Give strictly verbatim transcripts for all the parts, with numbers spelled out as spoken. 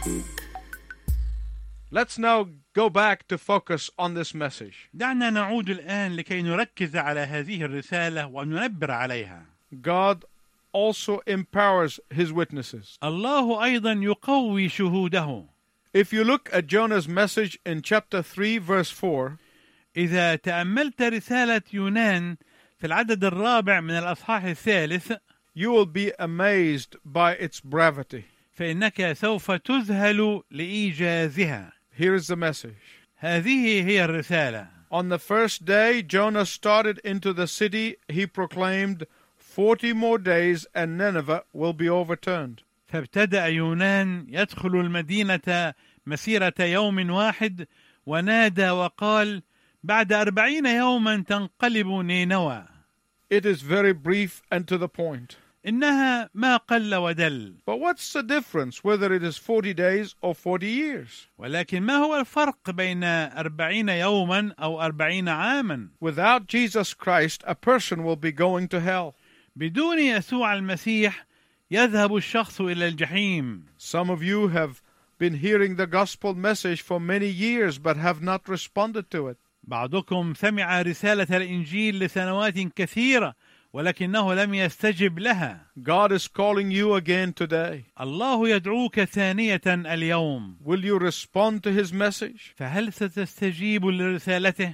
Let's now go back to focus on this message. دعنا نعود الآن لكي نركز على هذه الرسالة وننبر عليها. God also empowers his witnesses. الله أيضا يقوي شهوده. If you look at Jonah's message in chapter three, verse four, إذا تأملت رسالة يونان في العدد الرابع من الأصحاح الثالث, you will be amazed by its brevity. فإنك سوف تذهل لإيجازها. Here is the message. هذه هي الرسالة. On the first day Jonah started into the city, he proclaimed, forty more days and Nineveh will be overturned. فابتدأ يونان يدخل المدينة مسيرة يوم واحد ونادى وقال بعد أربعين يوما تنقلب نينوى. It is very brief and to the point. إنها ما قل ودل. But what's the difference whether it is forty days or forty years? ولكن ما هو الفرق بين أربعين يوما أو أربعين عاما؟ Without Jesus Christ, a person will be going to hell. بدون يسوع المسيح يذهب الشخص إلى الجحيم. Some of you have been hearing the gospel message for many years but have not responded to it. بعضكم سمع رسالة الإنجيل لسنوات كثيرة ولكنه لم يستجب لها. God is calling you again today. الله يدعوك ثانية اليوم. Will you respond to his message? فهل ستستجيب لرسالته؟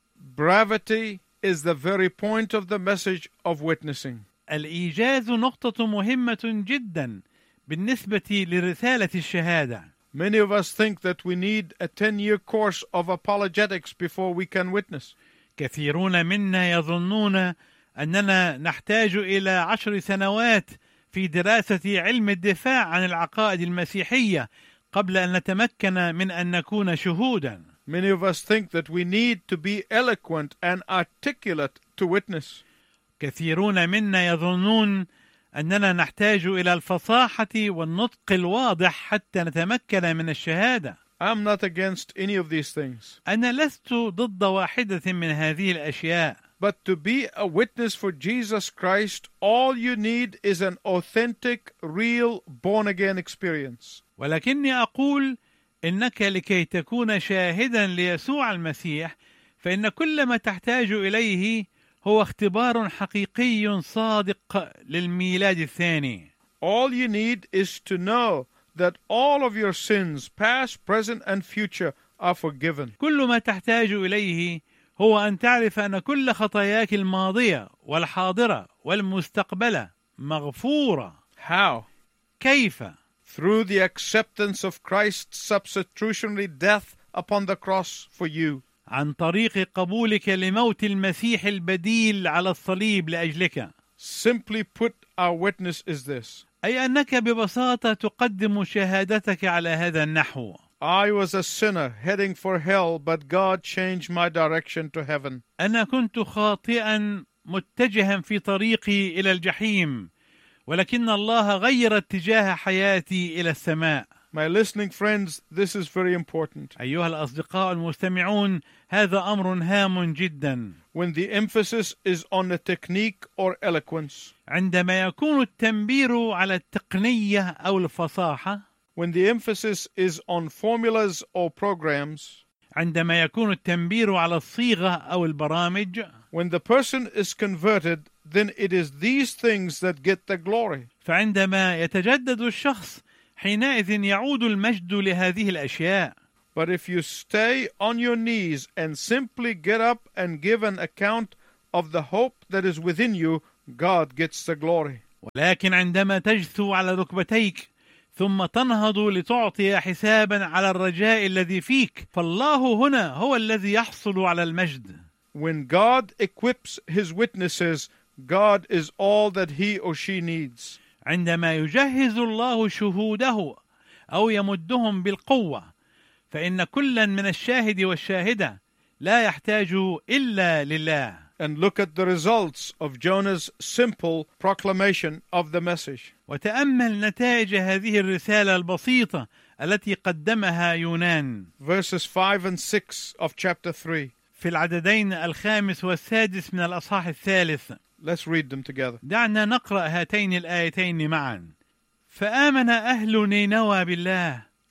Brevity is the very point of the message of witnessing. الإيجاز نقطة مهمة جدا بالنسبة لرسالة الشهادة. Many of us think that we need a ten-year course of apologetics before we can witness. كثيرون منا يظنون أننا نحتاج إلى عشر سنوات في دراسة علم الدفاع عن العقائد المسيحية قبل أن نتمكن من أن نكون شهودا. Many of us think that we need to be eloquent and articulate to witness. كثيرون منا يظنون أننا نحتاج إلى الفصاحة والنطق الواضح حتى نتمكن من الشهادة. I'm not against any of these things. أنا لست ضد واحدة من هذه الأشياء. But to be a witness for Jesus Christ, all you need is an authentic, real, born-again experience. ولكني أقول إنك لكي تكون شاهدا ليسوع المسيح فإن كل ما تحتاج إليه هو اختبار حقيقي صادق للميلاد الثاني. All you need is to know that all of your sins, past, present, and future, are forgiven. كل ما تحتاج إليه هو أن تعرف أن كل خطاياك الماضية والحاضرة والمستقبلة مغفورة. How? كيف؟ Through the acceptance of Christ's substitutionary death upon the cross for you. عن طريق قبولك لموت المسيح البديل على الصليب لأجلك. Simply put, our witness is this. أي أنك ببساطة تقدم شهادتك على هذا النحو. I was a sinner heading for hell, but God changed my direction to heaven. أنا كنت خاطئا متجها في طريقي إلى الجحيم ولكن الله غير اتجاه حياتي إلى السماء. My listening friends, this is very important. أيها الأصدقاء المستمعون هذا أمر هام جدا. When the emphasis is on the technique or eloquence, عندما يكون التنبير على التقنية أو الفصاحة, when the emphasis is on formulas or programs, عندما يكون التنبير على الصيغة أو البرامج, when the person is converted, then it is these things that get the glory. فعندما يتجدد الشخص حينئذ يعود المجد لهذه الأشياء. But if you stay on your knees and simply get up and give an account of the hope that is within you, God gets the glory. ولكن عندما تجثو على ركبتيك ثم تنهض لتعطي حسابا على الرجاء الذي فيك فالله هنا هو الذي يحصل على المجد. When God equips his witnesses, God is all that he or she needs. عندما يجهز الله شهوده أو يمدهم بالقوة فإن كلا من الشاهد والشاهدة لا يحتاج إلا لله. And look at the results of Jonah's simple proclamation of the message. وتأمل نتائج هذه الرسالة البسيطة التي قدمها يونان. Verses five and six of chapter three. في العددين الخامس والسادس من الأصحاح الثالث. Let's read them together. دعنا نقرأ هاتين الآيتين معا. فآمن أهل نينوى بالله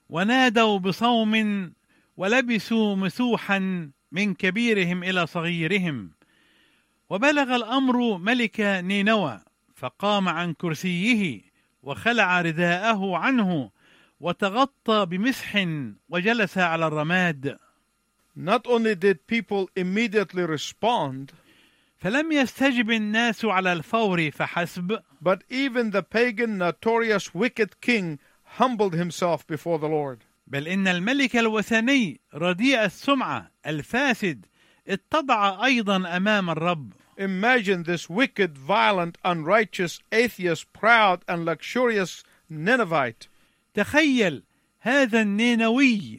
ونادوا بصوم ولبسوا مسوحا من كبيرهم إلى صغيرهم. وبلغ الأمر ملك نينوى فقام عن كرسيه وخلع رداءه عنه وتغطى بمسح وجلس على الرماد. Not only did people immediately respond, فلم يستجب الناس على الفور فحسب, but even the pagan, notorious, wicked king humbled himself before the Lord. بل إن الملك الوثني رديء السمعة الفاسد اتضع أيضا أمام الرب. Imagine this wicked, violent, unrighteous, atheist, proud, and luxurious Ninevite. تخيل هذا النينوي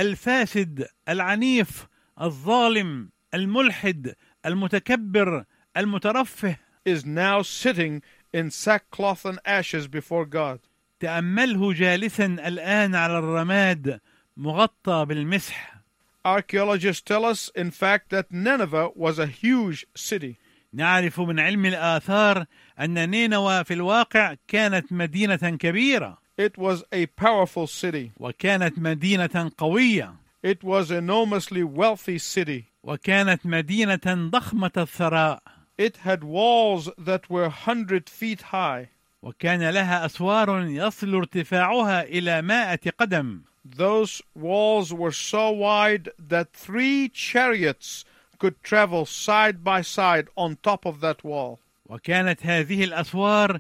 الفاسد العنيف الظالم الملحد المتكبر المترفه is now sitting in sackcloth and ashes before God. تأمله جالسا الآن على الرماد مغطى بالمسح. Archaeologists tell us, in fact, that Nineveh was a huge city. نعرف من علم الآثار أن نينوى في الواقع كانت مدينة كبيرة. It was a powerful city. وكانت مدينة قوية. It was an enormously wealthy city. وكانت مدينة ضخمة الثراء. It had walls that were hundred feet high. وكان لها أسوار يصل ارتفاعها إلى مائة قدم. Those walls were so wide that three chariots could travel side by side on top of that wall. وكانت هذه الأسوار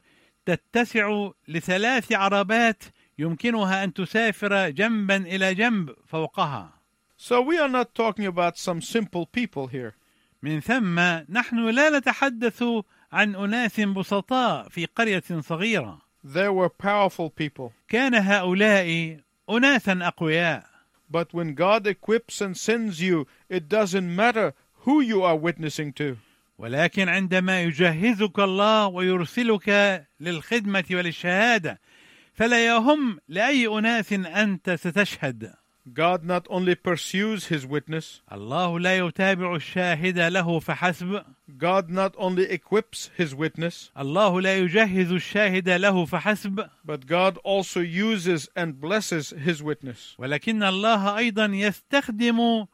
تتسع لثلاث عربات يمكنها أن تسافر جنبا إلى جنب فوقها. So we are not talking about some simple people here. من ثم نحن لا نتحدث عن أناس بسطاء في قرية صغيرة. There were powerful people. كان هؤلاء أناسا أقوياء. But when God equips and sends you, it doesn't matter who you are witnessing to. ولكن عندما يجهزك الله ويرسلك للخدمة وللشهادة فلا يهم لأي أناس أنت ستشهد. God not only pursues his witness, الله لا يتابع الشاهد له فحسب. God not only equips his witness, الله لا يجهز الشاهد له فحسب. but God also uses and blesses his witness. ولكن الله أيضا يستخدم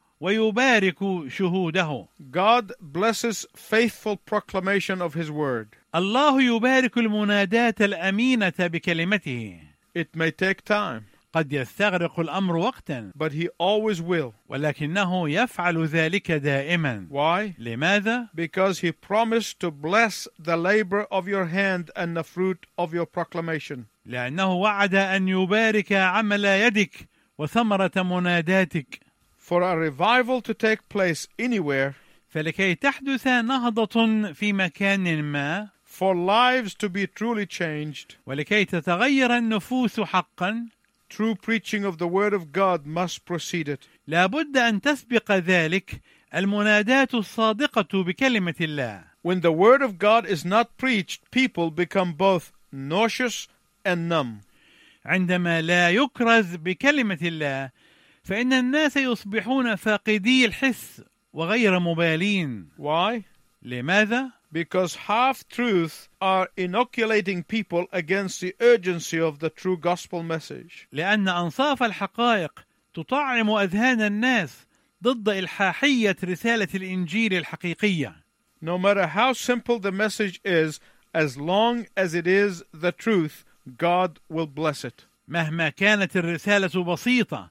ويبارك شهوده. God blesses faithful proclamation of his word. الله يبارك المنادات الأمينة بكلمته. It may take time, قد يستغرق الأمر وقتا but he always will. ولكنه يفعل ذلك دائما. Why? لماذا؟ Because he promised to bless the labor of your hand and the fruit of your proclamation. لأنه وعد أن يبارك عمل يدك وثمرة مناداتك. For a revival to take place anywhere, فلكي تحدث نهضة في مكان ما، for lives to be truly changed, ولكي تتغير النفوس حقا، true preaching of the word of God must precede it. لابد أن تسبق ذلك المنادات الصادقة بكلمة الله. When the word of God is not preached, people become both nauseous and numb. عندما لا يكرز بكلمة الله فإن الناس يصبحون فاقدي الحس وغير مبالين. Why? لماذا؟ Because half-truths are inoculating people against the urgency of the true gospel message. لأن أنصاف الحقائق تطعم أذهان الناس ضد إلحاحية رسالة الإنجيل الحقيقية. No matter how simple the message is, as long as it is the truth, God will bless it. مهما كانت الرسالة بسيطة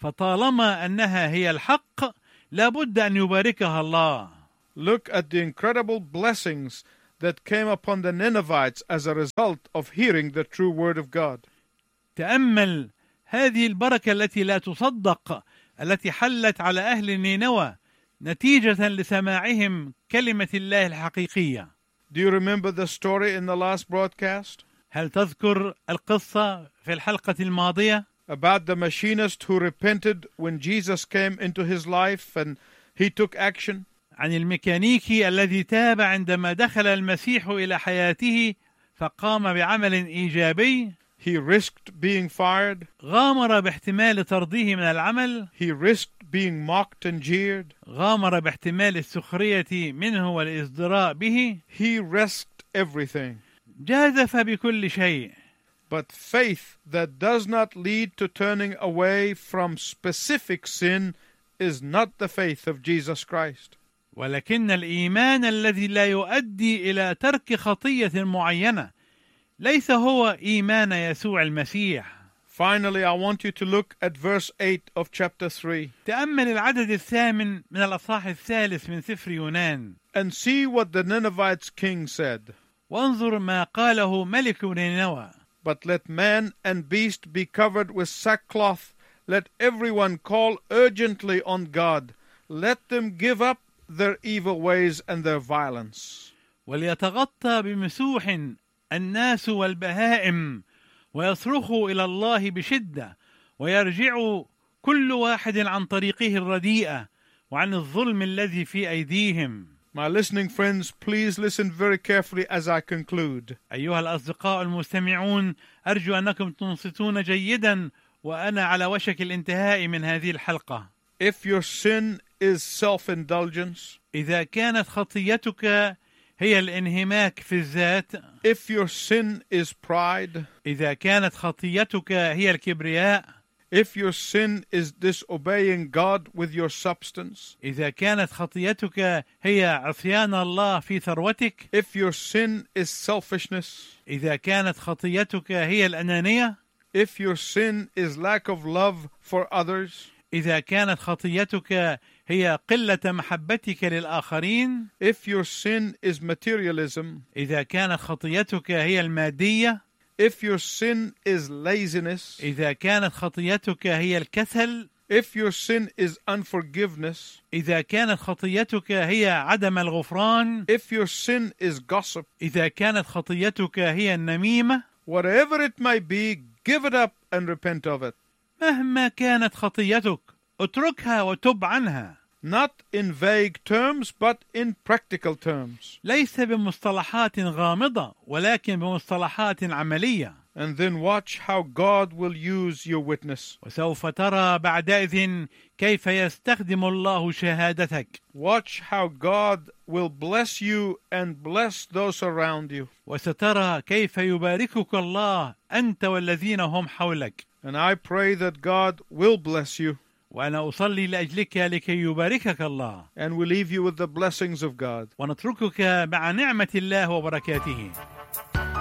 فطالما أنها هي الحق لابد أن يباركها الله. Look at the incredible blessings that came upon the Ninevites as a result of hearing the true word of God. تأمل هذه البركة التي لا تصدق التي حلت على أهل نينوى نتيجة لسماعهم كلمة الله الحقيقية. Do you remember the story in the last broadcast? هل تذكر القصة في الحلقة الماضية؟ About the machinist who repented when Jesus came into his life and he took action? عن الميكانيكي الذي تاب عندما دخل المسيح إلى حياته فقام بعمل إيجابي. He risked being fired. غامر باحتمال ترضيه من العمل. He risked being mocked and jeered. غامر باحتمال السخرية منه والإزدراء به. He risked everything. جازف بكل شيء. But faith that does not lead to turning away from specific sin is not the faith of Jesus Christ. ولكن الإيمان الذي لا يؤدي إلى ترك خطية معينة ليس هو إيمان يسوع المسيح. Finally, I want you to look at verse eight of chapter three. تأمل العدد الثامن من الأصحاح الثالث من سفر يونان. And see what the Ninevites king said. وانظر ما قاله ملك نينوى. But let man and beast be covered with sackcloth. Let everyone call urgently on God. Let them give up their evil ways and their violence. وليتغطى بمسوح الناس والبهائم ويصرخوا إلى الله بشدة ويرجعوا كل واحد عن طريقه الرديئة وعن الظلم الذي في أيديهم. My listening friends, please listen very carefully as I conclude. أيها الأصدقاء المستمعون، أرجو أنكم تنصتون جيدا وأنا على وشك الانتهاء من هذه الحلقة. If your sin is self-indulgence, إذا كانت خطيتك هي الانهماك في الذات، if your sin is pride, إذا كانت خطيتك هي الكبرياء، if your sin is disobeying God with your substance, إذا كانت خطيتك هي عصيان الله في ثروتك، if your sin is selfishness, إذا كانت خطيتك هي الأنانية، if your sin is lack of love for others, إذا كانت خطيتك هي قلة محبتك للآخرين، if your sin is materialism, إذا كانت خطيتك هي المادية، if your sin is laziness, إذا كانت خطيتك هي الكسل، if your sin is unforgiveness, إذا كانت خطيتك هي عدم الغفران، if your sin is gossip, إذا كانت خطيتك هي النميمة، whatever it may be, give it up and repent of it. مهما كانت خطيتك اتركها وتب عنها. Not in vague terms, but in practical terms. ليس بمصطلحات غامضة ولكن بمصطلحات عملية. And then watch how God will use your witness. وسوف ترى بعدئذ كيف يستخدم الله شهادتك. Watch how God will bless you and bless those around you. وسترى كيف يباركك الله أنت والذين هم حولك. And I pray that God will bless you. وأنا أصلي لأجلك لكي يباركك الله. And we leave you with the blessings of God. ونتركك مع نعمة الله وبركاته.